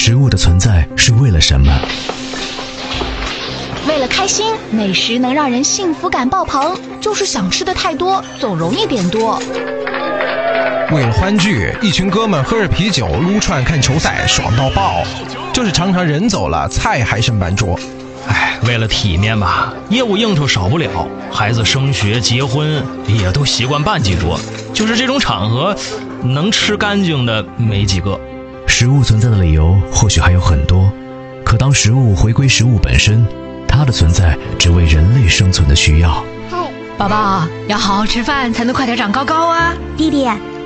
食物的存在是为了什么？ 为了开心，美食能让人幸福感爆棚，就是想吃的太多，总容易点多。 为了欢聚，一群哥们喝着啤酒撸串看球赛，爽到爆，就是常常人走了，菜还剩半桌。 为了体面吧，业务应酬少不了，孩子升学结婚也都习惯办几桌，就是这种场合能吃干净的没几个。 食物存在的理由或许还有很多，可当食物回归食物本身，它的存在只为人类生存的需要。 宝宝要好好吃饭才能快点长高高啊。 弟弟，